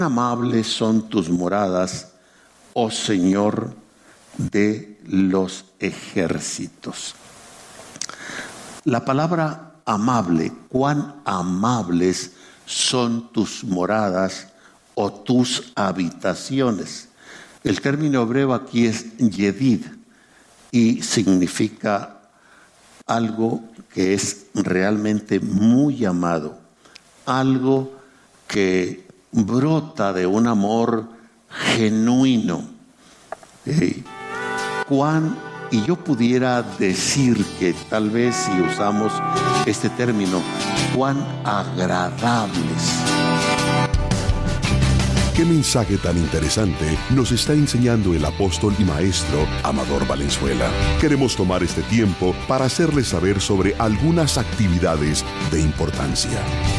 Amables son tus moradas, oh Señor de los ejércitos. La palabra amable, cuán amables son tus moradas o tus habitaciones. El término hebreo aquí es yedid y significa algo que es realmente muy amado, algo que brota de un amor genuino. Y yo pudiera decir que tal vez si usamos este término, cuán agradables. Qué mensaje tan interesante nos está enseñando el apóstol y maestro Amador Valenzuela. Queremos tomar este tiempo para hacerles saber sobre algunas actividades de importancia.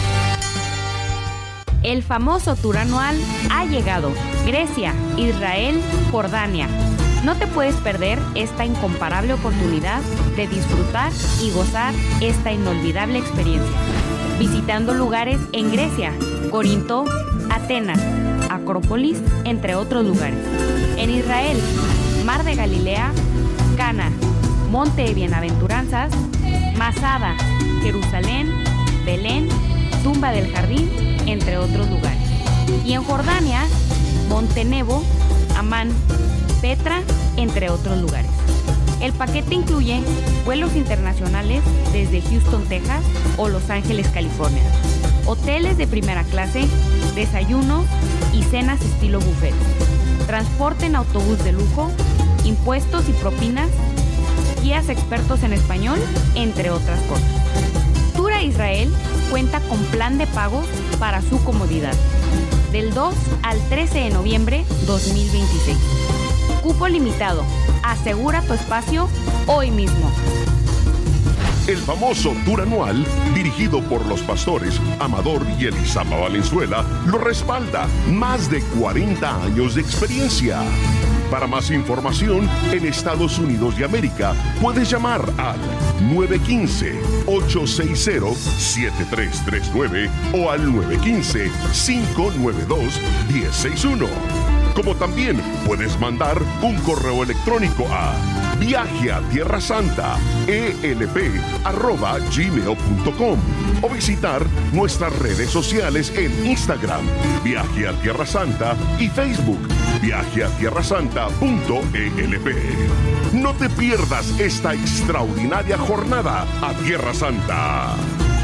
El famoso tour anual ha llegado. Grecia, Israel, Jordania. No te puedes perder esta incomparable oportunidad de disfrutar y gozar esta inolvidable experiencia. Visitando lugares en Grecia, Corinto, Atenas, Acrópolis, entre otros lugares. En Israel, Mar de Galilea, Cana, Monte de Bienaventuranzas, Masada, Jerusalén, Belén, Tumba del Jardín, entre otros lugares. Y en Jordania, Monte Nebo, Amán, Petra, entre otros lugares. El paquete incluye vuelos internacionales desde Houston, Texas o Los Ángeles, California, hoteles de primera clase, desayunos y cenas estilo buffet, transporte en autobús de lujo, impuestos y propinas, guías expertos en español, entre otras cosas. Tour a Israel cuenta con plan de pagos para su comodidad. Del 2 al 13 de noviembre 2026. Cupo limitado. Asegura tu espacio hoy mismo. El famoso tour anual, dirigido por los pastores Amador y Elisama Valenzuela, lo respalda. Más de 40 años de experiencia. Para más información, en Estados Unidos de América, puedes llamar al 915-860-7339 o al 915-592-1061. Como también puedes mandar un correo electrónico a viajeatierrasanta@gmail.com o visitar nuestras redes sociales en Instagram, Viaje a Tierra Santa, y Facebook, viajeatierrasanta.elp. No te pierdas esta extraordinaria jornada a Tierra Santa.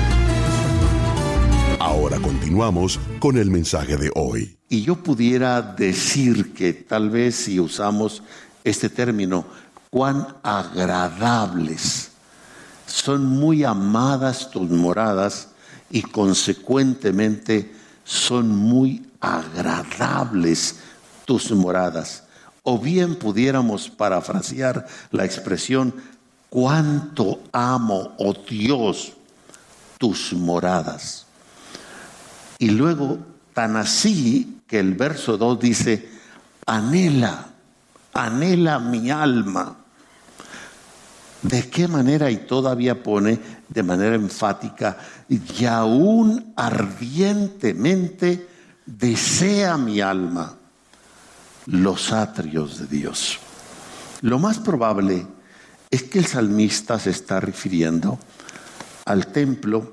Ahora continuamos con el mensaje de hoy. Y yo pudiera decir que tal vez si usamos este término, cuán agradables. Son muy amadas tus moradas y consecuentemente son muy agradables tus moradas. O bien pudiéramos parafrasear la expresión, cuánto amo, oh Dios, tus moradas. Y luego, tan así que el verso 2 dice, anhela mi alma. ¿De qué manera? Y todavía pone de manera enfática, y aún ardientemente desea mi alma los atrios de Dios. Lo más probable es que el salmista se está refiriendo al templo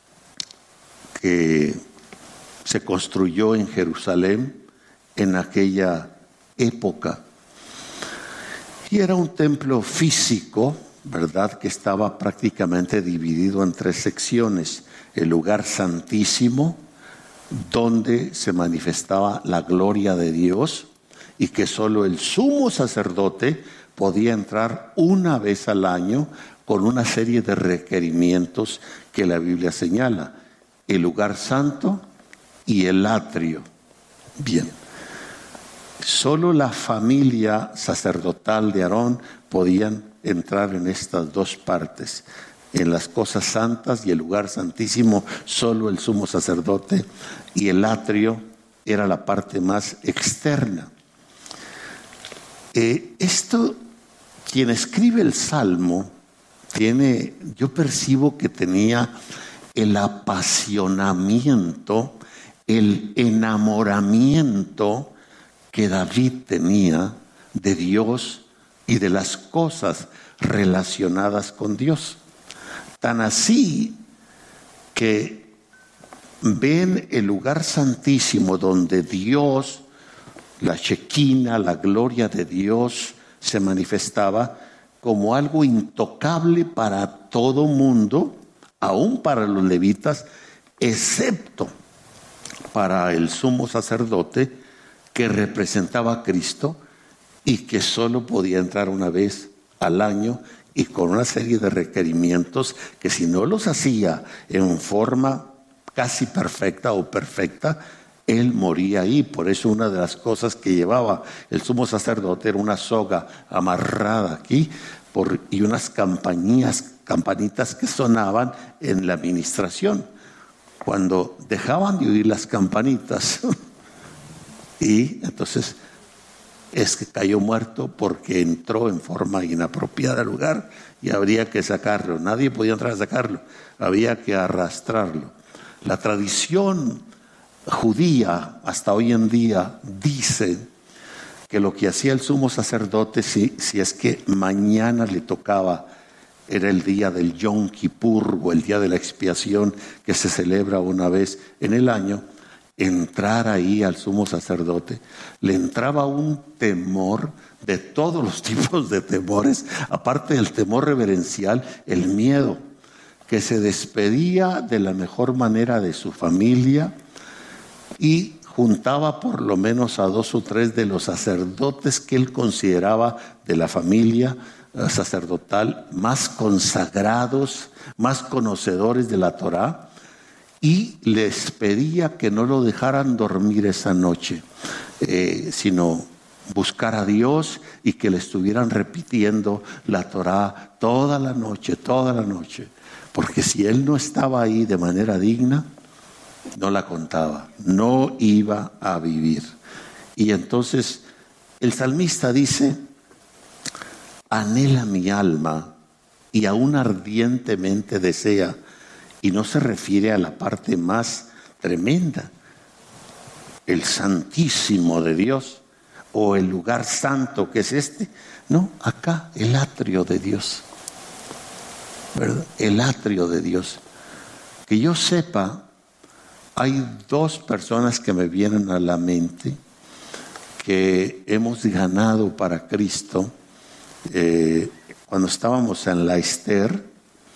que se construyó en Jerusalén en aquella época. Y era un templo físico, ¿verdad?, que estaba prácticamente dividido en 3 secciones. El lugar santísimo, donde se manifestaba la gloria de Dios y que solo el sumo sacerdote podía entrar una vez al año con una serie de requerimientos que la Biblia señala. El lugar santo y el atrio. Bien. Solo la familia sacerdotal de Aarón podían entrar en estas 2 partes. En las cosas santas y el lugar santísimo, solo el sumo sacerdote, y el atrio era la parte más externa. Quien escribe el Salmo, yo percibo que tenía el apasionamiento, el enamoramiento que David tenía de Dios y de las cosas relacionadas con Dios. Tan así que ven el lugar santísimo donde Dios, la Shekinah, la gloria de Dios se manifestaba como algo intocable para todo mundo, aún para los levitas, excepto para el sumo sacerdote que representaba a Cristo y que solo podía entrar una vez al año y con una serie de requerimientos que si no los hacía en forma casi perfecta o perfecta, él moría ahí. Por eso una de las cosas que llevaba el sumo sacerdote era una soga amarrada aquí y unas campanitas que sonaban en la administración. Cuando dejaban de oír las campanitas y entonces es que cayó muerto porque entró en forma inapropiada al lugar y habría que sacarlo. Nadie podía entrar a sacarlo, había que arrastrarlo. La tradición judía hasta hoy en día dice que lo que hacía el sumo sacerdote, si es que mañana le tocaba, era el día del Yom Kippur o el día de la expiación que se celebra una vez en el año, entrar ahí al sumo sacerdote, le entraba un temor de todos los tipos de temores, aparte del temor reverencial, el miedo, que se despedía de la mejor manera de su familia y juntaba por lo menos a 2 o 3 de los sacerdotes que él consideraba de la familia sacerdotal más consagrados, más conocedores de la Torá, y les pedía que no lo dejaran dormir esa noche, sino buscar a Dios y que le estuvieran repitiendo la Torá toda la noche, porque si él no estaba ahí de manera digna, no la contaba, no iba a vivir. Y entonces el salmista dice: anhela mi alma y aún ardientemente desea. Y no se refiere a la parte más tremenda, el santísimo de Dios o el lugar santo que es este. No, acá el atrio de Dios, ¿verdad? El atrio de Dios. Que yo sepa, hay 2 personas que me vienen a la mente que hemos ganado para Cristo cuando estábamos en la Ester.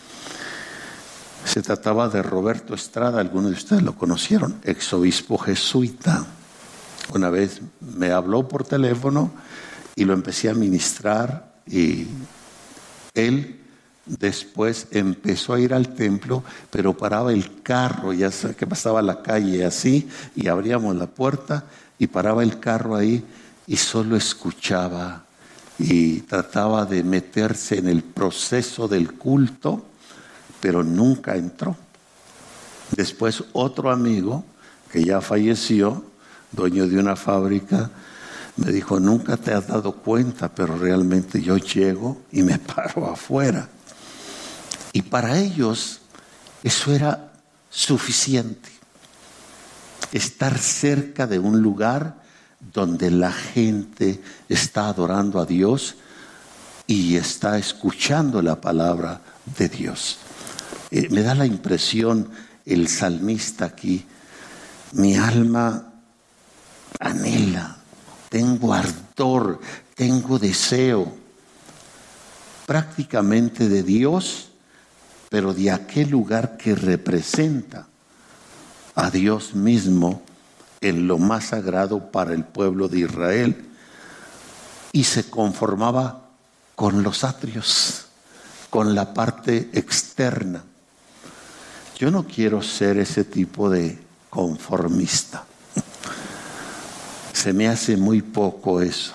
Se trataba de Roberto Estrada, algunos de ustedes lo conocieron, exobispo jesuita. Una vez me habló por teléfono y lo empecé a ministrar, y él después empezó a ir al templo, pero paraba el carro, ya sé que pasaba la calle así, y abríamos la puerta y paraba el carro ahí y solo escuchaba y trataba de meterse en el proceso del culto, pero nunca entró. Después otro amigo que ya falleció, dueño de una fábrica, me dijo: nunca te has dado cuenta, pero realmente yo llego y me paro afuera. Y para ellos eso era suficiente, estar cerca de un lugar donde la gente está adorando a Dios y está escuchando la palabra de Dios. Me da la impresión el salmista aquí: mi alma anhela, tengo ardor, tengo deseo, prácticamente de Dios, pero de aquel lugar que representa a Dios mismo en lo más sagrado para el pueblo de Israel, y se conformaba con los atrios, con la parte externa. Yo no quiero ser ese tipo de conformista. Se me hace muy poco eso.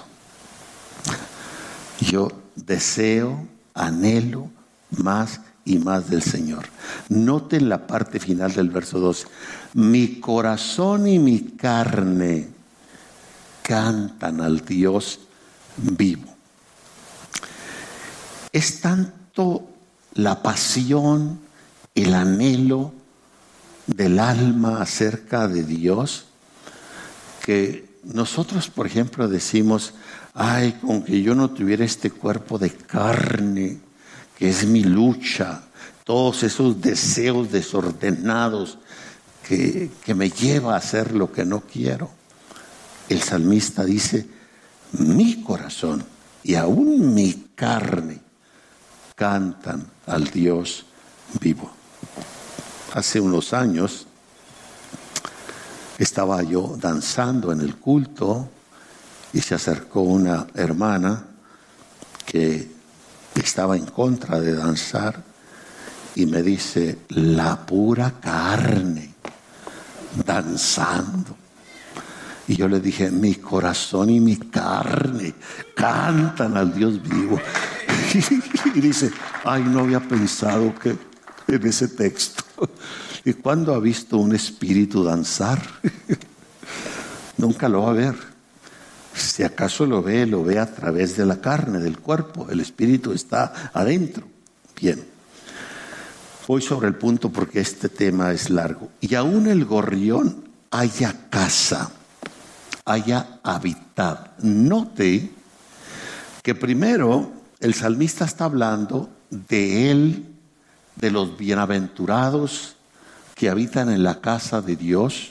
Yo deseo, anhelo más y más del Señor. Noten la parte final del verso 12. Mi corazón y mi carne cantan al Dios vivo. Es tanto la pasión, el anhelo del alma acerca de Dios, que nosotros, por ejemplo, decimos, ay, con que yo no tuviera este cuerpo de carne, que es mi lucha, todos esos deseos desordenados que me lleva a hacer lo que no quiero. El salmista dice, mi corazón y aún mi carne cantan al Dios vivo. Hace unos años estaba yo danzando en el culto y se acercó una hermana que estaba en contra de danzar y me dice, la pura carne danzando. Y yo le dije, mi corazón y mi carne cantan al Dios vivo. Y dice, ay, no había pensado que en ese texto. ¿Y cuándo ha visto un espíritu danzar? Nunca lo va a ver. Si acaso lo ve a través de la carne, del cuerpo. El espíritu está adentro. Bien. Voy sobre el punto porque este tema es largo. Y aún el gorrión halla casa, haya hábitat. Note que primero el salmista está hablando de él, de los bienaventurados que habitan en la casa de Dios,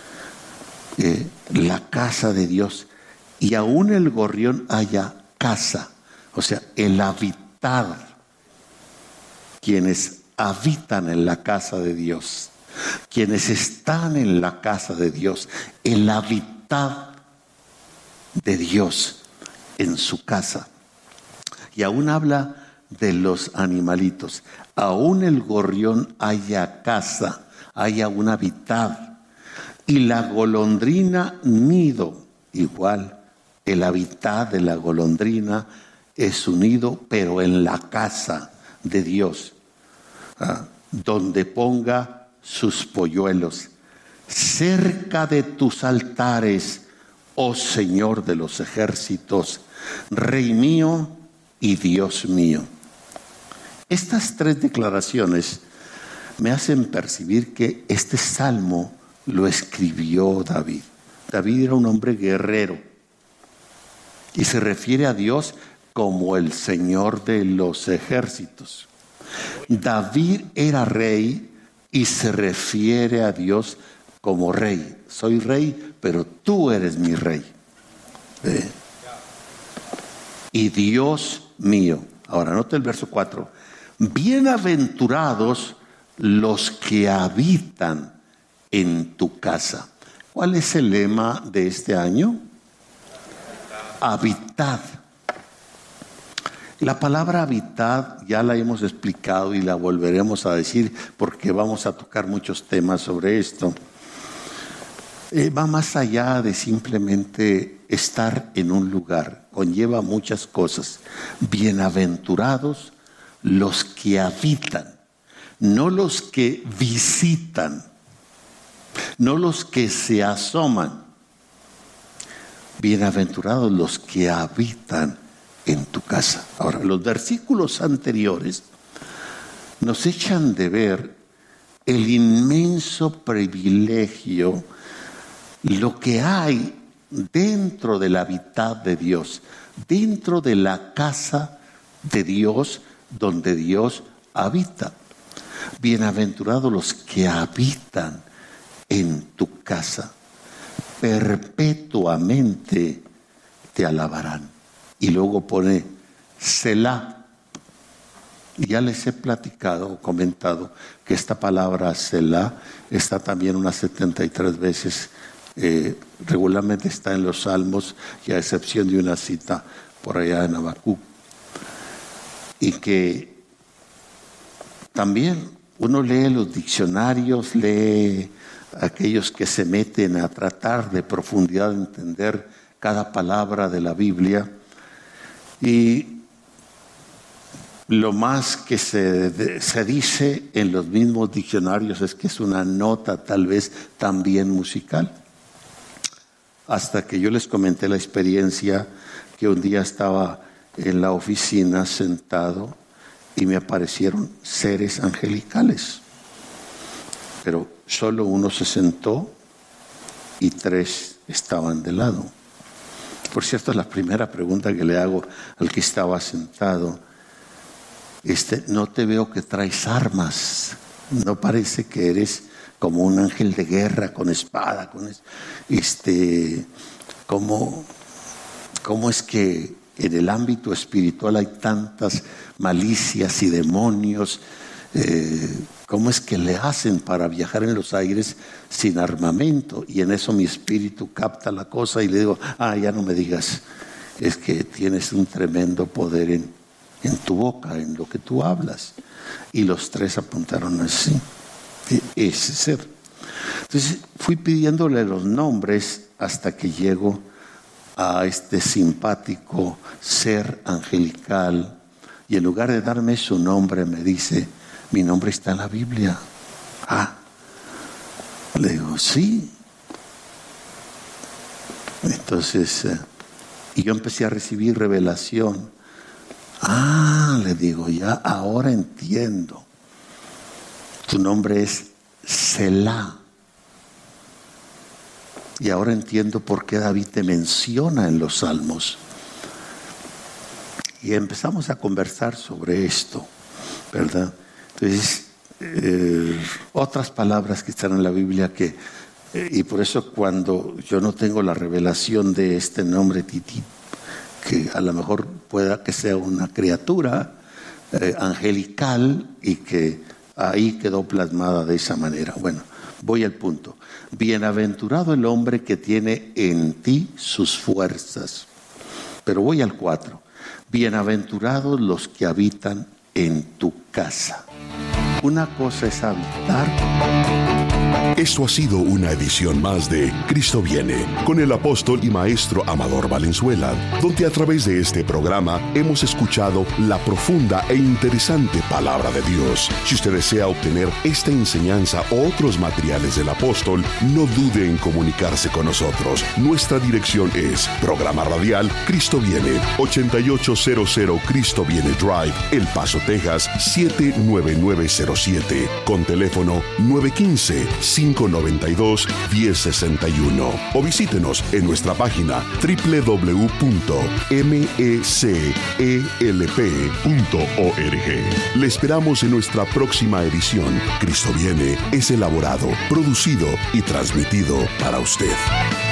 la casa de Dios, y aún el gorrión haya casa, o sea, el habitar, quienes habitan en la casa de Dios, quienes están en la casa de Dios, el habitar de Dios en su casa. Y aún habla de los animalitos. Aún el gorrión haya casa, haya un hábitat. Y la golondrina nido, igual, el hábitat de la golondrina es su nido, pero en la casa de Dios, donde ponga sus polluelos. Cerca de tus altares, oh Señor de los ejércitos, Rey mío y Dios mío. Estas tres declaraciones me hacen percibir que este salmo lo escribió David. David era un hombre guerrero y se refiere a Dios como el Señor de los ejércitos. David era rey y se refiere a Dios como rey. Soy rey, pero tú eres mi rey. Y Dios mío. Ahora, nota el verso 4. Bienaventurados los que habitan en tu casa. ¿Cuál es el lema de este año? Habitad. La palabra habitad ya la hemos explicado y la volveremos a decir porque vamos a tocar muchos temas sobre esto. Va más allá de simplemente estar en un lugar, conlleva muchas cosas. Bienaventurados los que habitan, no los que visitan, no los que se asoman. Bienaventurados los que habitan en tu casa. Ahora, los versículos anteriores nos echan de ver el inmenso privilegio, lo que hay dentro del hábitat de Dios, dentro de la casa de Dios, donde Dios habita. Bienaventurados los que habitan en tu casa, perpetuamente te alabarán. Y luego pone Selah. Y ya les he platicado o comentado que esta palabra Selah está también unas 73 veces. Regularmente está en los Salmos, y a excepción de una cita por allá en Habacuc. Y que también uno lee los diccionarios, lee aquellos que se meten a tratar de profundidad de entender cada palabra de la Biblia, y lo más que se dice en los mismos diccionarios es que es una nota tal vez también musical. Hasta que yo les comenté la experiencia que un día estaba en la oficina sentado y me aparecieron seres angelicales. Pero solo uno se sentó y 3 estaban de lado. Por cierto, la primera pregunta que le hago al que estaba sentado, no te veo que traes armas, no parece que eres como un ángel de guerra con espada, ¿cómo es que en el ámbito espiritual hay tantas malicias y demonios? ¿Cómo es que le hacen para viajar en los aires sin armamento? Y en eso mi espíritu capta la cosa y le digo, ya no me digas, es que tienes un tremendo poder en tu boca, en lo que tú hablas. Y los 3 apuntaron así, ese ser. Entonces fui pidiéndole los nombres hasta que llego a este simpático ser angelical, y en lugar de darme su nombre me dice, mi nombre está en la Biblia. Le digo, sí. Entonces, y yo empecé a recibir revelación. Le digo, ya ahora entiendo. Tu nombre es Selah. Y ahora entiendo por qué David te menciona en los Salmos. Y empezamos a conversar sobre esto, ¿verdad? Entonces, otras palabras que están en la Biblia y por eso cuando yo no tengo la revelación de este nombre Titi, que a lo mejor pueda que sea una criatura angelical y que ahí quedó plasmada de esa manera. Bueno, voy al punto. Bienaventurado el hombre que tiene en ti sus fuerzas. Pero voy al 4. Bienaventurados los que habitan en tu casa. Una cosa es habitar. Esto ha sido una edición más de Cristo Viene, con el apóstol y maestro Amador Valenzuela, donde a través de este programa hemos escuchado la profunda e interesante palabra de Dios. Si usted desea obtener esta enseñanza o otros materiales del apóstol, no dude en comunicarse con nosotros. Nuestra dirección es Programa Radial Cristo Viene, 8800 Cristo Viene Drive, El Paso, Texas, 79907, con teléfono 915-592-1061. O visítenos en nuestra página www.mecelp.org. Le esperamos en nuestra próxima edición. Cristo Viene es elaborado, producido y transmitido para usted.